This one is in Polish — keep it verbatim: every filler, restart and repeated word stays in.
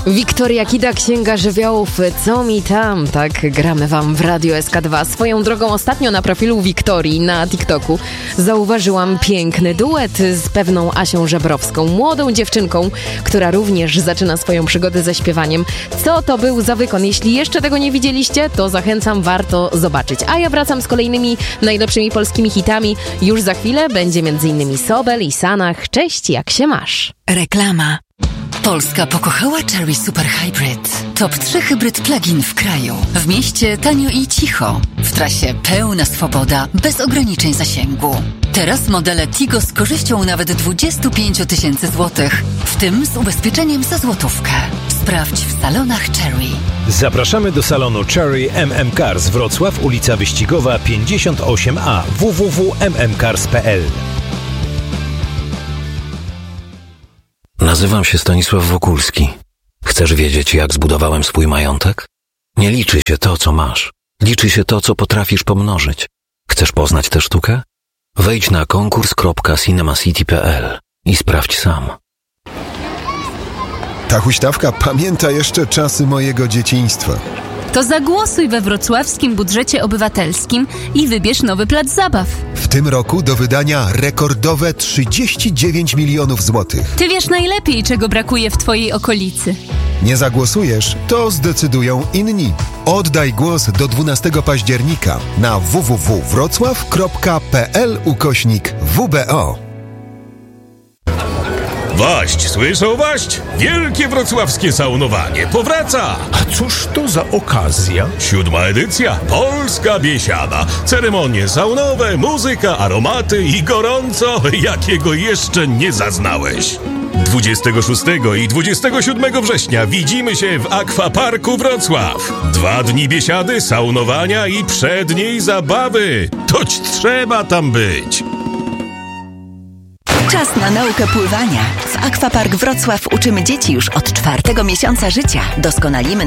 Wiktoria Kida, Księga Żywiołów, co mi tam? Tak, gramy wam w Radio S K dwa. Swoją drogą ostatnio na profilu Wiktorii na TikToku zauważyłam piękny duet z pewną Asią Żebrowską, młodą dziewczynką, która również zaczyna swoją przygodę ze śpiewaniem. Co to był za wykon? Jeśli jeszcze tego nie widzieliście, to zachęcam, warto zobaczyć. A ja wracam z kolejnymi najlepszymi polskimi hitami. Już za chwilę będzie m.in. Sobel i Sanach. Cześć, jak się masz? Reklama. Polska pokochała Chery Super Hybrid. Top trzy hybryd plug-in w kraju. W mieście tanio i cicho. W trasie pełna swoboda, bez ograniczeń zasięgu. Teraz modele Tigo z korzyścią nawet dwadzieścia pięć tysięcy złotych, w tym z ubezpieczeniem za złotówkę. Sprawdź w salonach Chery. Zapraszamy do salonu Chery M M Cars Wrocław, ulica Wyścigowa pięćdziesiąt osiem A, w w w kropka m m cars kropka p l. Nazywam się Stanisław Wokulski. Chcesz wiedzieć, jak zbudowałem swój majątek? Nie liczy się to, co masz. Liczy się to, co potrafisz pomnożyć. Chcesz poznać tę sztukę? Wejdź na konkurs kropka cinemacity kropka p l i sprawdź sam. Ta huśtawka pamięta jeszcze czasy mojego dzieciństwa. To zagłosuj we wrocławskim budżecie obywatelskim i wybierz nowy plac zabaw. W tym roku do wydania rekordowe trzydzieści dziewięć milionów złotych. Ty wiesz najlepiej, czego brakuje w twojej okolicy. Nie zagłosujesz, to zdecydują inni. Oddaj głos do dwunastego października na w w w kropka wrocław kropka p l ukośnik w b o. Waść, słyszą waść? Wielkie wrocławskie saunowanie powraca! A cóż to za okazja? Siódma edycja, Polska Biesiada. Ceremonie saunowe, muzyka, aromaty i gorąco, jakiego jeszcze nie zaznałeś. dwudziestego szóstego i dwudziestego siódmego września widzimy się w Akwaparku Wrocław. Dwa dni biesiady, saunowania i przedniej zabawy. Toć trzeba tam być. Czas na naukę pływania. W Akwapark Wrocław uczymy dzieci już od czwartego miesiąca życia. Doskonalimy